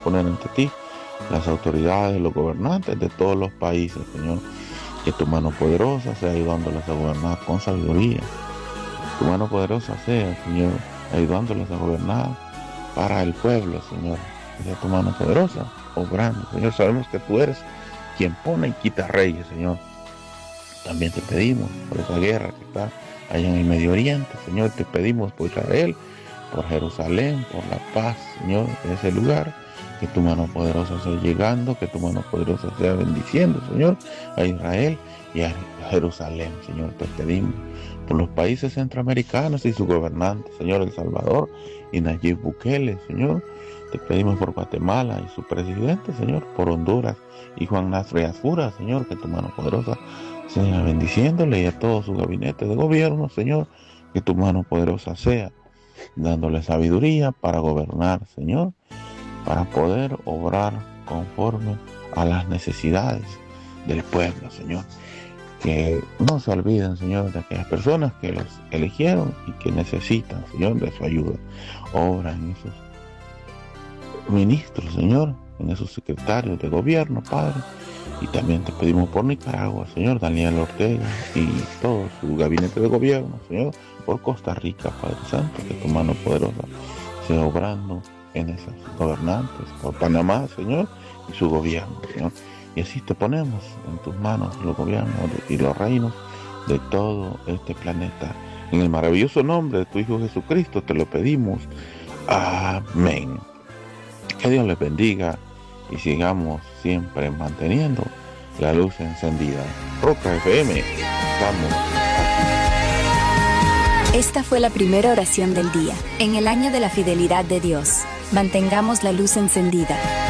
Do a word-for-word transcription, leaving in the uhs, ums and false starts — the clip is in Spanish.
poner ante ti las autoridades, los gobernantes de todos los países, Señor. Que tu mano poderosa sea ayudándoles a gobernar con sabiduría. Tu mano poderosa sea, Señor, ayudándoles a gobernar para el pueblo, Señor. Que sea tu mano poderosa, obrando, Señor. Sabemos que tú eres quien pone y quita reyes, Señor. También te pedimos por esa guerra que está allá en el Medio Oriente, Señor. Te pedimos por Israel, por Jerusalén, por la paz, Señor, de ese lugar. Que tu mano poderosa sea llegando, que tu mano poderosa sea bendiciendo, Señor, a Israel y a Jerusalén, Señor. Te pedimos por los países centroamericanos y sus gobernantes, Señor, El Salvador y Nayib Bukele, Señor. Te pedimos por Guatemala y su presidente, Señor, por Honduras y Juan Nasri Asfura, Señor, que tu mano poderosa sea bendiciéndole y a todo su gabinete de gobierno, Señor, que tu mano poderosa sea dándole sabiduría para gobernar, Señor, para poder obrar conforme a las necesidades del pueblo, Señor. Que no se olviden, Señor, de aquellas personas que los eligieron y que necesitan, Señor, de su ayuda. Obra en esos ministros, Señor, en esos secretarios de gobierno, Padre. Y también te pedimos por Nicaragua, Señor, Daniel Ortega y todo su gabinete de gobierno, Señor, por Costa Rica, Padre Santo, que tu mano poderosa sea obrando en esos gobernantes, por Panamá, Señor, y su gobierno, Señor. Y así te ponemos en tus manos los gobiernos y los reinos de todo este planeta. En el maravilloso nombre de tu Hijo Jesucristo te lo pedimos. Amén. Que Dios les bendiga y sigamos siempre manteniendo la luz encendida. Roca F M, estamos aquí. Esta fue la primera oración del día, en el año de la fidelidad de Dios. Mantengamos la luz encendida.